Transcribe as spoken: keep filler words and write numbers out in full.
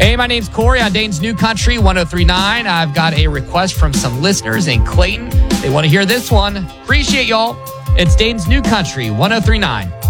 Hey, my name's Corey on Dane's New Country one oh three point nine. I've got a request from some listeners in Clayton. They want to hear this one. Appreciate y'all. It's Dane's New Country one oh three point nine.